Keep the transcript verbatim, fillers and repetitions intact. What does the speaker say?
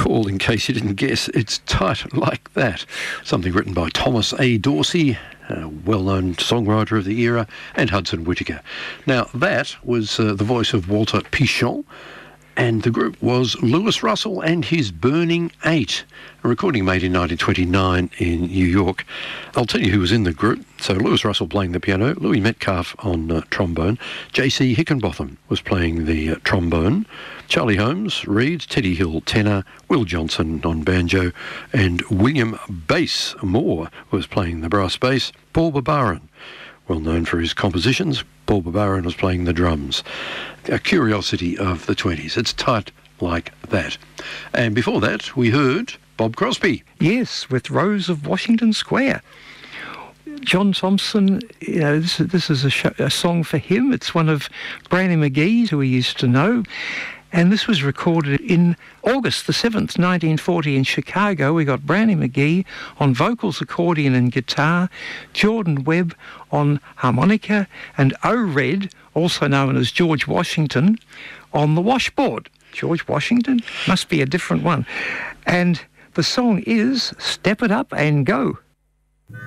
call, in case you didn't guess. It's Tight Like That, something written by Thomas A. Dorsey, a well-known songwriter of the era, and Hudson Whittaker. Now, that was uh, the voice of Walter Pichon, and the group was Louis Russell and his Burning Eight, a recording made in nineteen twenty-nine in New York. I'll tell you who was in the group. So Louis Russell playing the piano, Louis Metcalf on uh, trombone, J C Hickenbotham was playing the uh, trombone, Charlie Holmes, reed, Teddy Hill, tenor, Will Johnson on banjo, and William Bass Moore was playing the brass bass. Paul Barbarin, well known for his compositions, Paul Barbarin was playing the drums. A curiosity of the twenties. It's Tight Like That. And before that, we heard Bob Crosby. Yes, with Rose of Washington Square. John Thompson, you know, this, this is a, show, a song for him. It's one of Brownie McGhee's, who he used to know. And this was recorded in August the seventh, nineteen forty in Chicago. We got Brownie McGhee on vocals, accordion and guitar, Jordan Webb on harmonica, and O-Red, also known as George Washington, on the washboard. George Washington? Must be a different one. And the song is Step It Up and Go.